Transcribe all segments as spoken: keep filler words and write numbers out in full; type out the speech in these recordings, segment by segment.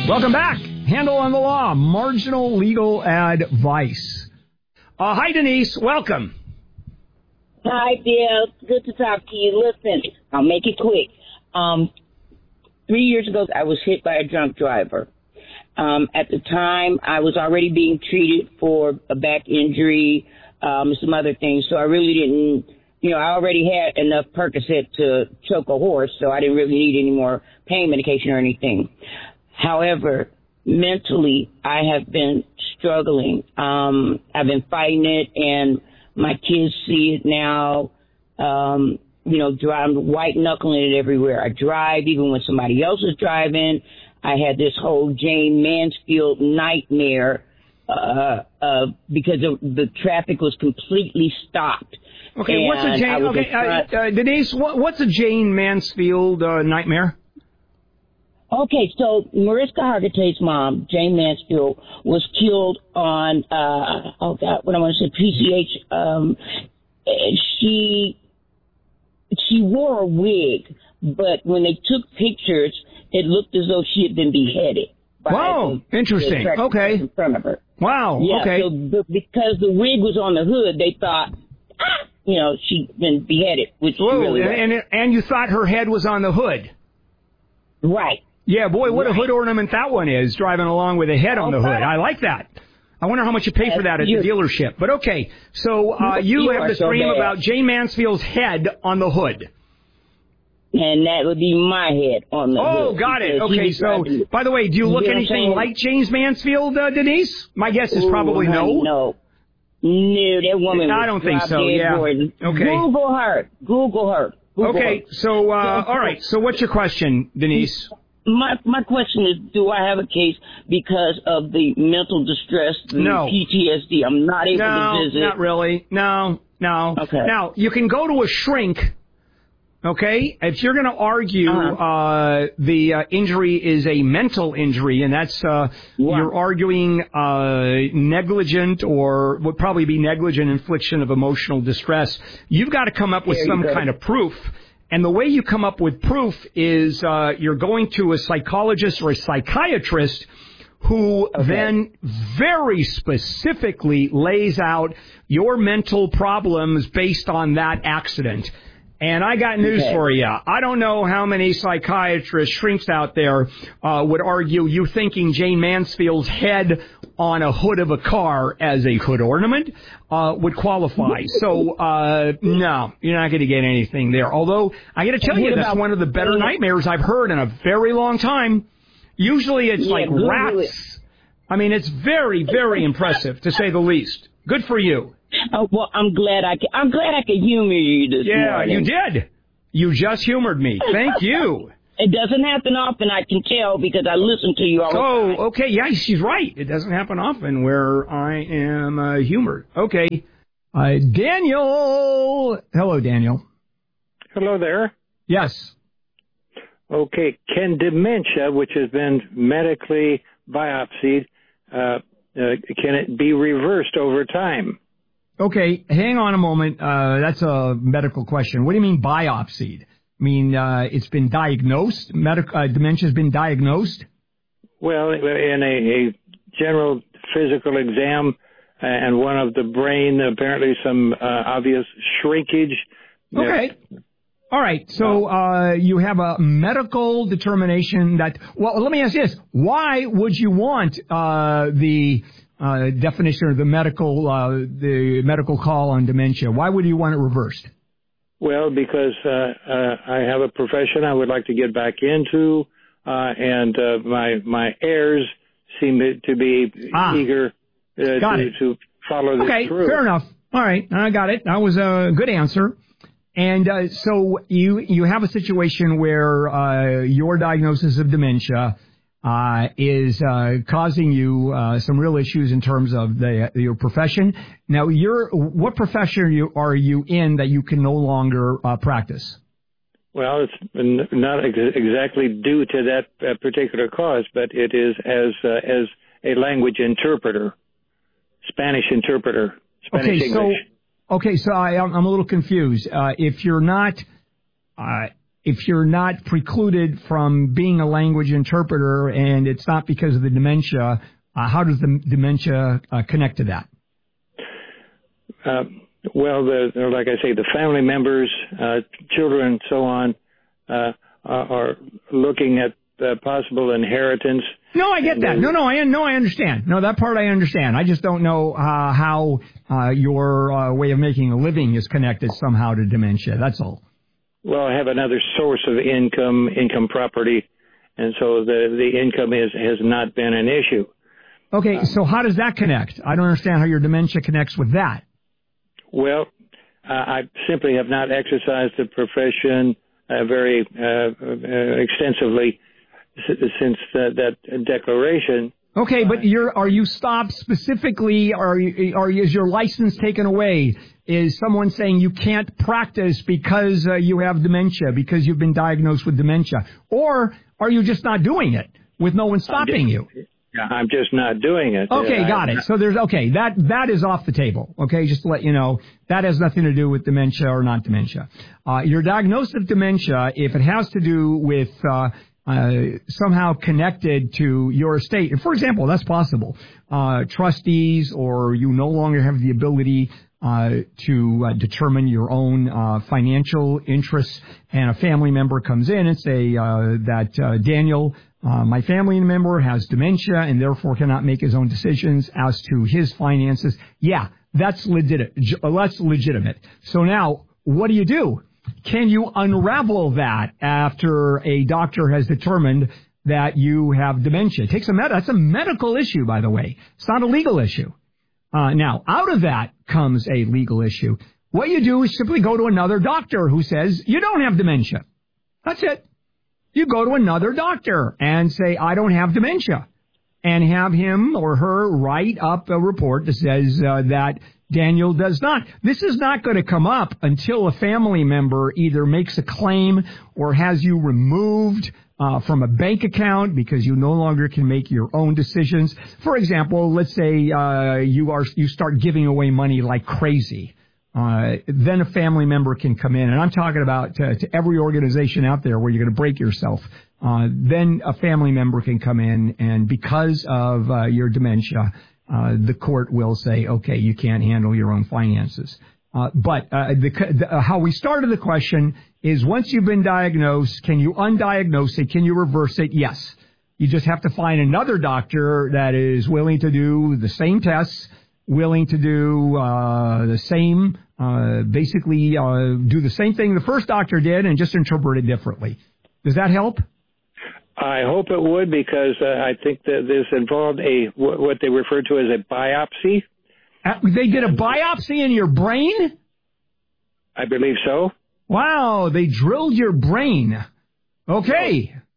Welcome back. Handle on the Law, marginal legal advice. Uh, hi, Denise. Welcome. Hi, Dale. Good to talk to you. Listen, I'll make it quick. Um, three years ago, I was hit by a drunk driver. Um, at the time, I was already being treated for a back injury, um, some other things, so I really didn't, you know, I already had enough Percocet to choke a horse, so I didn't really need any more pain medication or anything. However, mentally, I have been struggling. Um, I've been fighting it, and my kids see it now. Um, you know, I'm white knuckling it everywhere I drive, even when somebody else is driving. I had this whole Jane Mansfield nightmare uh, uh, because of the traffic was completely stopped. Okay, and what's a Jane? Okay, uh, uh, Denise, what, what's a Jane Mansfield uh, nightmare? Okay, so Mariska Hargitay's mom, Jane Mansfield, was killed on, uh, oh God, what I want to say, P C H. Um, she, she wore a wig, but when they took pictures, it looked as though she had been beheaded. Wow, the, interesting. the okay. In front of her. Wow, yeah, okay. So the, because the wig was on the hood, they thought, ah, you know, she'd been beheaded, which Whoa, she really was. And, and, and you thought her head was on the hood. Right. Yeah, boy, what right. a hood ornament that one is, driving along with a head on the hood. I like that. I wonder how much you pay for that at the dealership. But okay, so uh, you, you have this so dream bad. about Jane Mansfield's head on the hood. And that would be my head on the Oh, hood. got it. Okay, so, by the way, do you look anything like James Mansfield, uh, Denise? My guess is probably Ooh, no. No. No, that woman I don't think so, yeah. Okay. Google her. Google her. Google okay, her. so, uh, all right. So what's your question, Denise? My my question is, do I have a case because of the mental distress, the no. P T S D? I'm not able no, to visit. No, not really. No, no. Okay. Now, you can go to a shrink, okay? If you're going to argue uh-huh. uh, the uh, injury is a mental injury, and that's, uh, wow. you're arguing uh, negligent or would probably be negligent infliction of emotional distress, you've got to come up with there some kind of proof. And the way you come up with proof is uh, you're going to a psychologist or a psychiatrist who okay. then very specifically lays out your mental problems based on that accident. And I got news okay. for you. I don't know how many psychiatrists, shrinks out there uh, would argue you thinking Jane Mansfield's head on a hood of a car as a hood ornament uh, would qualify. So, uh, no, you're not going to get anything there. Although, I got to tell you, that's one of the better nightmares I've heard in a very long time. Usually it's yeah, like rats. It. I mean, it's very, very impressive, to say the least. Good for you. Oh, well, I'm glad I can, I'm glad I could humor you this yeah, morning. Yeah, you did. You just humored me. Thank you. It doesn't happen often, I can tell, because I listen to you all the time. Oh, okay. Yeah, she's right. It doesn't happen often where I am uh, humored. Okay. Uh, Daniel. Hello, Daniel. Hello there. Yes. Okay. Can dementia, which has been medically biopsied, uh, uh, can it be reversed over time? Okay, hang on a moment. Uh, that's a medical question. What do you mean biopsied? I mean, uh, it's been diagnosed? Medic- uh, dementia's been diagnosed? Well, in a, a general physical exam and one of the brain, apparently some uh, obvious shrinkage. Okay. All right. So uh, you have a medical determination that, well, let me ask you this. Why would you want uh, the uh, definition of the medical uh, the medical call on dementia? Why would you want it reversed? Well, because uh, uh, I have a profession I would like to get back into, uh, and uh, my my heirs seem to be ah, eager uh, to, to follow this okay, through. Okay, fair enough. All right, I got it. That was a good answer. And uh, so you you have a situation where uh, your diagnosis of dementia uh, is uh, causing you uh, some real issues in terms of the, your profession. Now, you're, what profession are you, are you in that you can no longer uh, practice? Well, it's not ex- exactly due to that uh, particular cause, but it is as uh, as a language interpreter, Spanish interpreter, Spanish okay, English. So, okay, so I, I'm a little confused. Uh, if you're not, uh, if you're not precluded from being a language interpreter and it's not because of the dementia, uh, how does the dementia uh, connect to that? Uh, well, the, like I say, the family members, uh, children, so on, uh, are looking at uh, possible inheritance. No, I get that. No, no, I no, I understand. No, that part I understand. I just don't know uh, how uh, your uh, way of making a living is connected somehow to dementia. That's all. Well, I have another source of income, income property, and so the the income is has not been an issue. Okay, um, so how does that connect? I don't understand how your dementia connects with that. Well, uh, I simply have not exercised the profession uh, very uh, uh, extensively s- since the, that declaration. Okay, but you're are you stopped specifically? Are you, are is your license taken away? Is someone saying you can't practice because uh, you have dementia, because you've been diagnosed with dementia, or are you just not doing it with no one stopping you? I'm just not doing it. Okay, uh, got I, it. So there's, okay, that, that is off the table. Okay, just to let you know, that has nothing to do with dementia or not dementia. Uh, your diagnosis of dementia, if it has to do with, uh, uh, somehow connected to your estate, and for example, that's possible, uh, trustees, or you no longer have the ability Uh, to uh, determine your own uh, financial interests, and a family member comes in and say uh, that uh, Daniel, uh, my family member has dementia and therefore cannot make his own decisions as to his finances. Yeah, that's legit. That's legitimate. So now, what do you do? Can you unravel that after a doctor has determined that you have dementia? It takes a med- that's a medical issue, by the way. It's not a legal issue. Uh, now, out of that comes a legal issue. What you do is simply go to another doctor who says you don't have dementia. That's it. You go to another doctor and say, I don't have dementia, and have him or her write up a report that says uh, that Daniel does not. This is not going to come up until a family member either makes a claim or has you removed Uh, from a bank account because you no longer can make your own decisions. For example, let's say uh, you are you start giving away money like crazy. Uh, then a family member can come in, and I'm talking about to, to every organization out there where you're going to break yourself. Uh, then a family member can come in, and because of uh, your dementia, uh, the court will say, okay, you can't handle your own finances. Uh, but uh, the, the, uh, how we started the question is, once you've been diagnosed, can you undiagnose it? Can you reverse it? Yes. You just have to find another doctor that is willing to do the same tests, willing to do uh, the same, uh, basically uh, do the same thing the first doctor did and just interpret it differently. Does that help? I hope it would, because uh, I think that this involved a what they refer to as a biopsy. Uh, they did a biopsy in your brain? I believe so. Wow, they drilled your brain. Okay.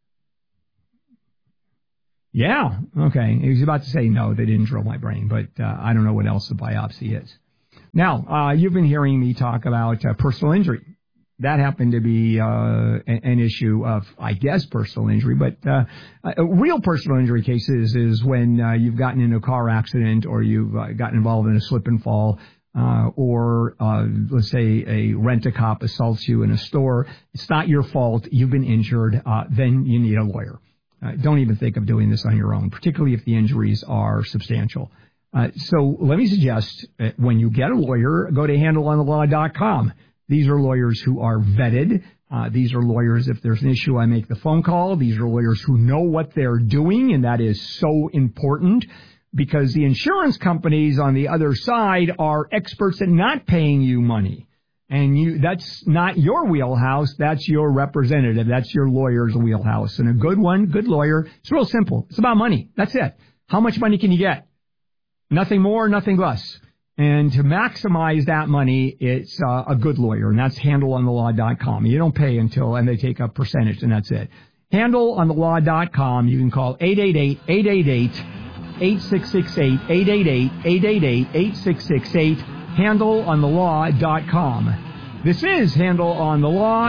Yeah, okay. He was about to say, no, they didn't drill my brain, but uh, I don't know what else a biopsy is. Now, uh, you've been hearing me talk about uh, personal injury. That happened to be uh, an issue of, I guess, personal injury, but uh, uh, real personal injury cases is when uh, you've gotten into a car accident, or you've uh, gotten involved in a slip and fall, uh, or uh, let's say a rent-a-cop assaults you in a store. It's not your fault. You've been injured. Uh, then you need a lawyer. Uh, don't even think of doing this on your own, particularly if the injuries are substantial. Uh, so let me suggest that when you get a lawyer, go to handle on the law dot com. These are lawyers who are vetted. Uh, these are lawyers, if there's an issue, I make the phone call. These are lawyers who know what they're doing, and that is so important, because the insurance companies on the other side are experts at not paying you money. And you that's not your wheelhouse. That's your representative. That's your lawyer's wheelhouse. And a good one, good lawyer, it's real simple. It's about money. That's it. How much money can you get? Nothing more, nothing less. And to maximize that money, it's uh, a good lawyer, and that's handle on the law dot com. You don't pay until, and they take a percentage, and that's it. handle on the law dot com. You can call eight eight eight, eight eight eight, eight six six eight, eight eight eight, eight eight eight, eight six six eight, handle on the law dot com. This is Handle on the Law.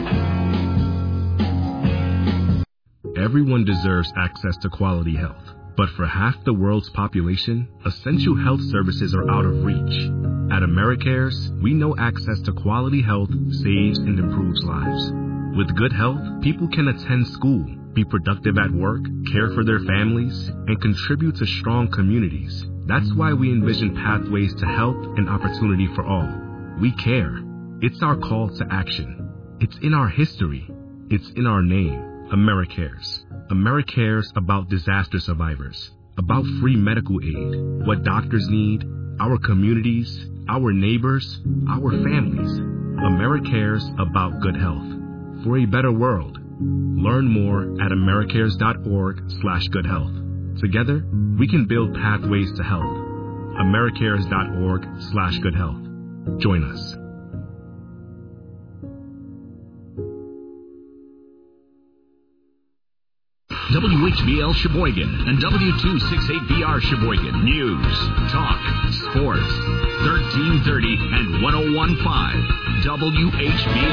Everyone deserves access to quality health. But for half the world's population, essential health services are out of reach. At AmeriCares, we know access to quality health saves and improves lives. With good health, people can attend school, be productive at work, care for their families, and contribute to strong communities. That's why we envision pathways to health and opportunity for all. We care. It's our call to action. It's in our history. It's in our name. AmeriCares. AmeriCares about disaster survivors, about free medical aid, what doctors need, our communities, our neighbors, our families. AmeriCares about good health. For a better world. Learn more at americares.org slash good health. Together, we can build pathways to health. americares.org slash good health. Join us. W H B L Sheboygan and W two sixty-eight B R Sheboygan. News, talk, sports. thirteen thirty and one oh one point five W H B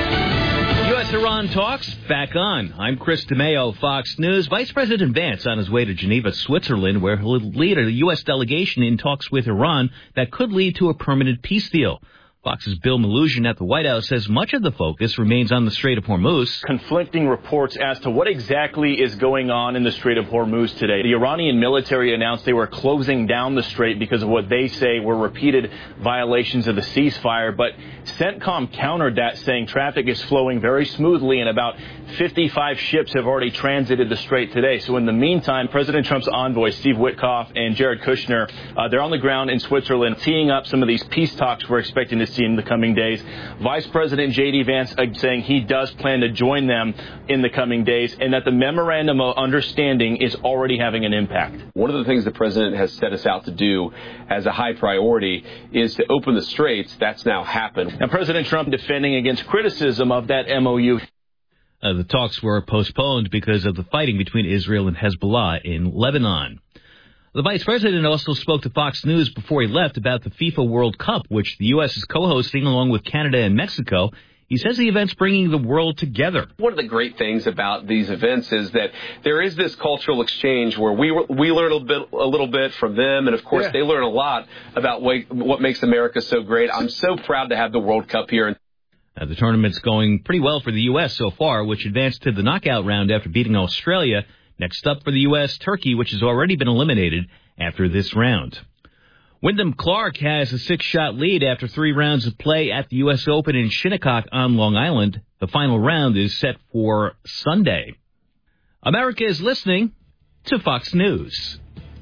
L. U S Iran talks back on. I'm Chris DeMeo, Fox News. Vice President Vance on his way to Geneva, Switzerland, where he'll lead a U S delegation in talks with Iran that could lead to a permanent peace deal. Fox's Bill Malugin at the White House says much of the focus remains on the Strait of Hormuz. Conflicting reports as to what exactly is going on in the Strait of Hormuz today. The Iranian military announced they were closing down the strait because of what they say were repeated violations of the ceasefire. But CENTCOM countered that, saying traffic is flowing very smoothly and about fifty-five ships have already transited the strait today. So in the meantime, President Trump's envoys, Steve Witkoff and Jared Kushner, uh, they're on the ground in Switzerland teeing up some of these peace talks we're expecting to see in the coming days. Vice President J D. Vance uh, saying he does plan to join them in the coming days and that the memorandum of understanding is already having an impact. One of the things the president has set us out to do as a high priority is to open the straits. That's now happened. Now, President Trump defending against criticism of that M O U. Uh, the talks were postponed because of the fighting between Israel and Hezbollah in Lebanon. The vice president also spoke to Fox News before he left about the FIFA World Cup, which the U S is co-hosting along with Canada and Mexico. He says the event's bringing the world together. One of the great things about these events is that there is this cultural exchange where we we learn a, bit, a little bit from them, and, of course, yeah. they learn a lot about what, what makes America so great. I'm so proud to have the World Cup here. Uh, the tournament's going pretty well for the U S so far, which advanced to the knockout round after beating Australia. Next up for the U S, Turkey, which has already been eliminated after this round. Wyndham Clark has a six-shot lead after three rounds of play at the U S Open in Shinnecock on Long Island. The final round is set for Sunday. America is listening to Fox News.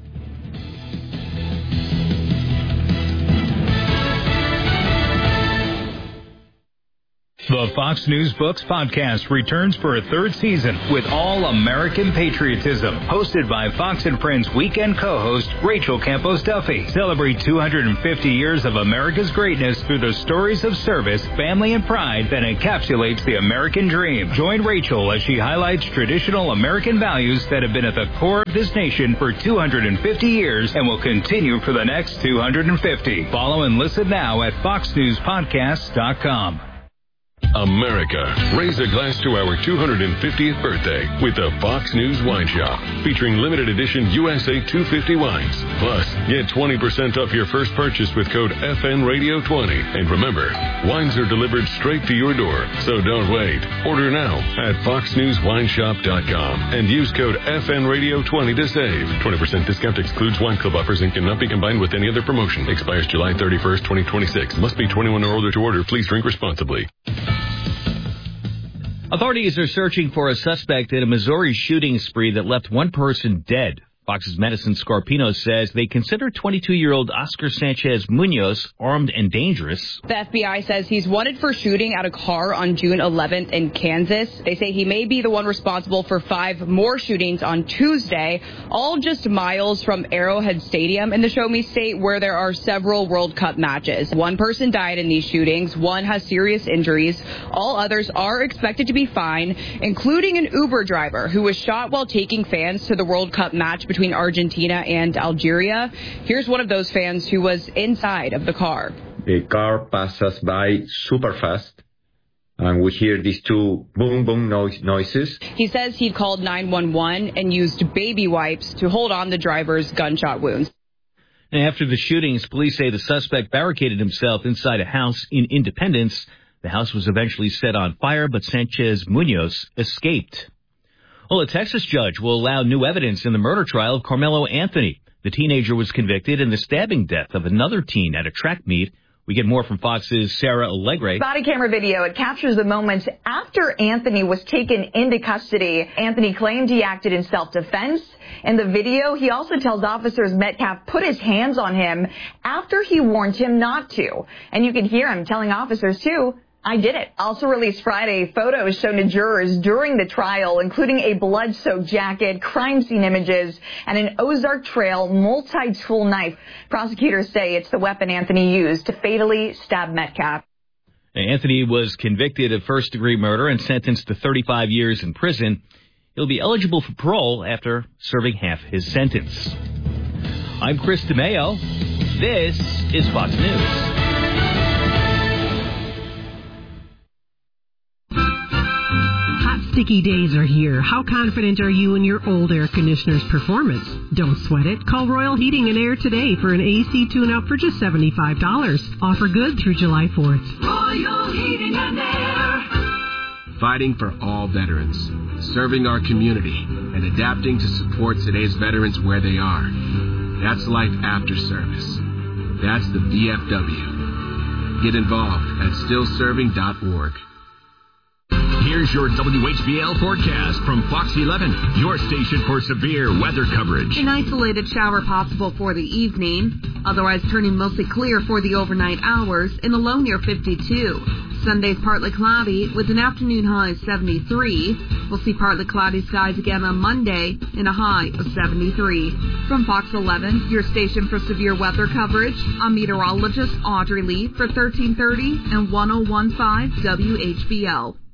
The Fox News Books podcast returns for a third season with all American patriotism. Hosted by Fox and Friends weekend co-host Rachel Campos Duffy. Celebrate two hundred fifty years of America's greatness through the stories of service, family, and pride that encapsulates the American dream. Join Rachel as she highlights traditional American values that have been at the core of this nation for two hundred fifty years and will continue for the next two hundred fifty. Follow and listen now at fox news podcast dot com. America, raise a glass to our two hundred fiftieth birthday with the Fox News Wine Shop, featuring limited edition U S A two fifty wines. Plus, get twenty percent off your first purchase with code F N Radio twenty. And remember, wines are delivered straight to your door, so don't wait. Order now at fox news wine shop dot com and use code F N Radio twenty to save. twenty percent discount excludes wine club offers and cannot be combined with any other promotion. Expires July thirty-first, twenty twenty-six. Must be twenty-one or older to order. Please drink responsibly. Authorities are searching for a suspect in a Missouri shooting spree that left one person dead. Fox's Madison Scarpino says they consider twenty-two-year-old Oscar Sanchez Munoz armed and dangerous. The F B I says he's wanted for shooting at a car on June eleventh in Kansas. They say he may be the one responsible for five more shootings on Tuesday, all just miles from Arrowhead Stadium in the Show Me State, where there are several World Cup matches. One person died in these shootings. One has serious injuries. All others are expected to be fine, including an Uber driver who was shot while taking fans to the World Cup match between Argentina and Algeria. Here's one of those fans who was inside of the car. The car passes by super fast, and we hear these two boom, boom noise, noises. He says he called nine one one and used baby wipes to hold on the driver's gunshot wounds. After the shootings, police say the suspect barricaded himself inside a house in Independence. The house was eventually set on fire, but Sanchez Munoz escaped. Well, a Texas judge will allow new evidence in the murder trial of Carmelo Anthony. The teenager was convicted in the stabbing death of another teen at a track meet. We get more from Fox's Sarah Allegre. Body camera video. It captures the moments after Anthony was taken into custody. Anthony claimed he acted in self-defense. In the video, he also tells officers Metcalf put his hands on him after he warned him not to. And you can hear him telling officers, too, I did it. Also released Friday, photos shown to jurors during the trial, including a blood-soaked jacket, crime scene images, and an Ozark Trail multi-tool knife. Prosecutors say it's the weapon Anthony used to fatally stab Metcalf. Anthony was convicted of first-degree murder and sentenced to thirty-five years in prison. He'll be eligible for parole after serving half his sentence. I'm Chris DeMeo. This is Fox News. Sticky days are here. How confident are you in your old air conditioner's performance? Don't sweat it. Call Royal Heating and Air today for an A C tune-up for just seventy-five dollars. Offer good through July fourth. Royal Heating and Air. Fighting for all veterans, serving our community, and adapting to support today's veterans where they are. That's life after service. That's the V F W. Get involved at still serving dot org. Here's your W H B L forecast from Fox eleven, your station for severe weather coverage. An isolated shower possible for the evening, otherwise turning mostly clear for the overnight hours in a low near fifty-two. Sunday's partly cloudy with an afternoon high of seventy-three. We'll see partly cloudy skies again on Monday in a high of seventy-three. From Fox eleven, your station for severe weather coverage, I'm meteorologist Audrey Lee for thirteen thirty and ten fifteen W H B L.